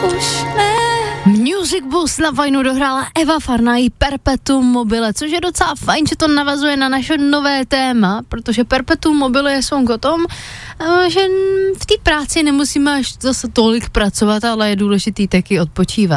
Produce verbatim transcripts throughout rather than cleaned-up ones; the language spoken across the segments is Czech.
už ne. Music Bus na Fajnu dohrála Eva Farná i Perpetuum mobile, což je docela fajn, že to navazuje na naše nové téma, protože Perpetuum mobile je song o tom, že v té práci nemusíme až zase tolik pracovat, ale je důležitý taky odpočívat.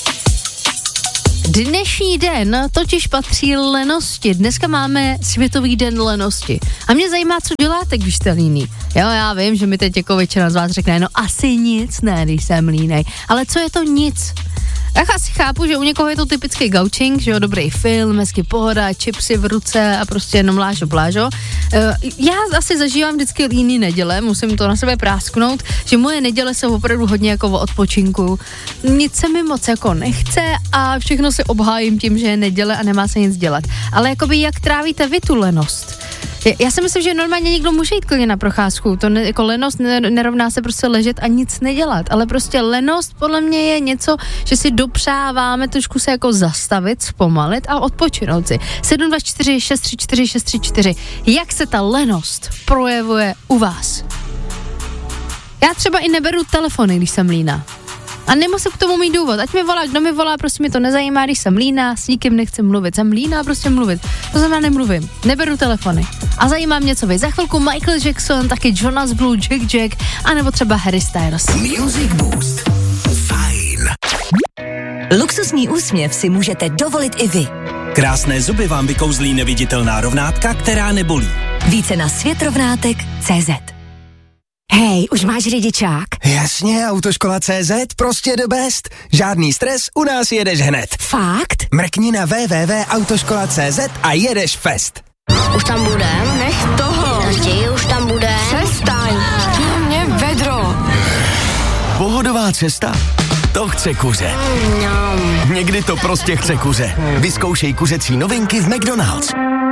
Dnešní den totiž patří lenosti. Dneska máme Světový den lenosti. A mě zajímá, co děláte, když jste líný. Jo, já vím, že mi teď jako většina z vás řekne, no asi nic, ne, když jsem línej. Ale co je to nic? Tak asi chápu, že u někoho je to typický gaučing, že jo, dobrý film, hezky pohoda, chipsy v ruce a prostě jenom lážo plážo. Já asi zažívám vždycky líný neděle, musím to na sebe prásknout, že moje neděle jsou opravdu hodně jako o odpočinku. Nic se mi moc jako nechce a všechno si obhájím tím, že je neděle a nemá se nic dělat. Ale jakoby jak trávíte vy tu lenost? Já si myslím, že normálně někdo může jít klidně na procházku, to ne, jako lenost nerovná se prostě ležet a nic nedělat, ale prostě lenost podle mě je něco, že si dopřáváme trošku se jako zastavit, zpomalit a odpočinout si. sedm dva čtyři šest tři čtyři šest tři čtyři. Jak se ta lenost projevuje u vás? Já třeba i neberu telefony, když jsem líná. A nemusím k tomu mít důvod, ať mi volá, kdo mi volá, prostě mi to nezajímá, když jsem líná, s nikým nechci mluvit, jsem líná, prostě mluvit, to znamená nemluvím, neberu telefony. A zajímá mě, co vy, za chvilku Michael Jackson, taky Jonas Blue, Jack Jack, anebo třeba Harry Styles. Music Boost. Fajn. Luxusní úsměv si můžete dovolit i vy. Krásné zuby vám vykouzlí neviditelná rovnátka, která nebolí. Více na světrovnátek tečka cé zet. Hej, už máš řidičák? Jasně, Autoškola tečka cé zet, prostě the best. Žádný stres, u nás jedeš hned. Fakt? Mrkni na w w w tečka autoškola tečka cé zet a jedeš fest. Už tam budem? Nech toho. Později už tam bude. Přestaň, mě vedro. Pohodová cesta? To chce kuře. Mm, Někdy to prostě chce kuře. Vyzkoušej kuřecí novinky v McDonald's.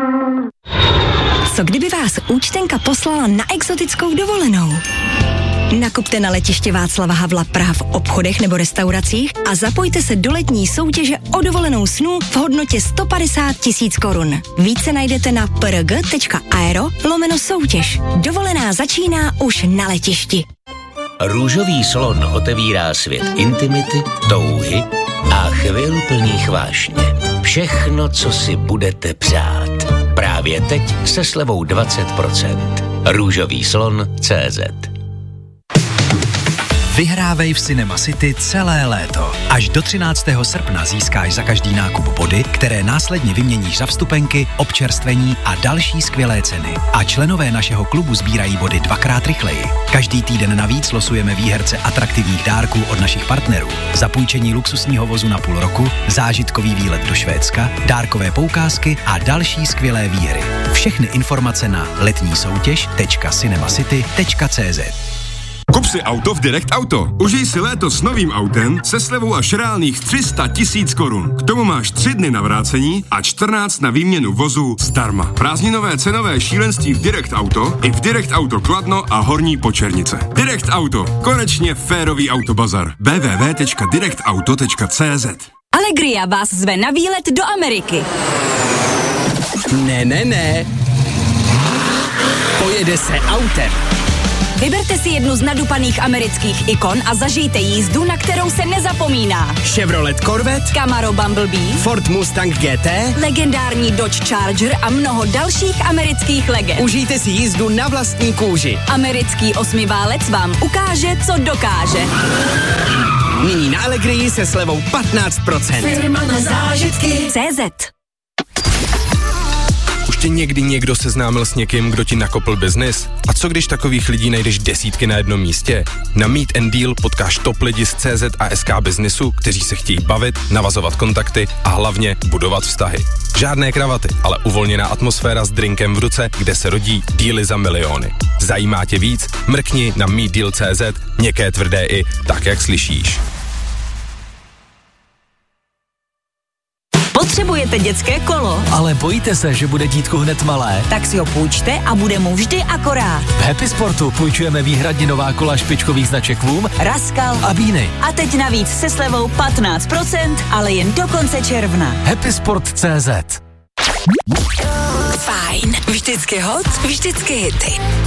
Co kdyby vás účtenka poslala na exotickou dovolenou? Nakupte na letiště Václava Havla Praha v obchodech nebo restauracích a zapojte se do letní soutěže o dovolenou snů v hodnotě sto padesát tisíc korun. Více najdete na prg tečka aero lomeno soutěž. Dovolená začíná už na letišti. Růžový slon otevírá svět intimity, touhy a chvil plných vášně. Všechno, co si budete přát. Právě teď se slevou dvacet procent. Růžový slon tečka cé zet. Vyhrávej v Cinema City celé léto. Až do třináctého srpna získáš za každý nákup body, které následně vyměníš za vstupenky, občerstvení a další skvělé ceny. A členové našeho klubu sbírají body dvakrát rychleji. Každý týden navíc losujeme výherce atraktivních dárků od našich partnerů. Zapůjčení luxusního vozu na půl roku, zážitkový výlet do Švédska, dárkové poukázky a další skvělé výhry. Všechny informace na letní soutěž tečka cinemacity tečka cé zet. Kup si auto v Direct Auto. Užij si léto s novým autem se slevou až reálných tři sta tisíc korun. K tomu máš tři dny na vrácení a čtrnáct na výměnu vozu zdarma. Prázdninové cenové šílenství v Direct Auto i v Direct Auto Kladno a Horní Počernice. Direct Auto. Konečně férový autobazar. w w w tečka direct auto tečka cé zet. Allegria vás zve na výlet do Ameriky. Ne, ne, ne. Pojede se autem. Vyberte si jednu z nadupaných amerických ikon a zažijte jízdu, na kterou se nezapomíná. Chevrolet Corvette, Camaro Bumblebee, Ford Mustang G T, legendární Dodge Charger a mnoho dalších amerických legend. užijte si jízdu na vlastní kůži. Americký osmiválec vám ukáže, co dokáže. Nyní na Allegrii se slevou patnáct procent. Firma na zážitky. cé zet. Už tě někdy někdo seznámil s někým, kdo ti nakopl biznis? A co když takových lidí najdeš desítky na jednom místě? Na Meet and Deal potkáš top lidi z C Z a S K biznisu, kteří se chtějí bavit, navazovat kontakty a hlavně budovat vztahy. Žádné kravaty, ale uvolněná atmosféra s drinkem v ruce, kde se rodí díly za miliony. Zajímá tě víc? Mrkni na meet deal tečka cé zet, měkké tvrdé i, tak jak slyšíš. Potřebujete dětské kolo? Ale bojíte se, že bude dítku hned malé? Tak si ho půjčte a bude mu vždy akorát. V Happy Sportu půjčujeme výhradně nová kola špičkových značek Voom, Raskal a Beany. A teď navíc se slevou patnáct procent, ale jen do konce června. Happy Sport tečka cé zet. Fajn. Vždycky hot, vždycky hity.